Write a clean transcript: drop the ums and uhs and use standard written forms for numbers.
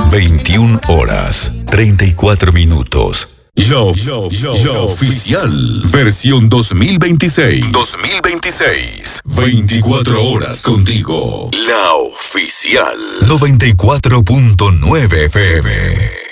21 horas, 34 minutos. La oficial, versión 2026. 24 horas contigo. La oficial. 94.9 FM.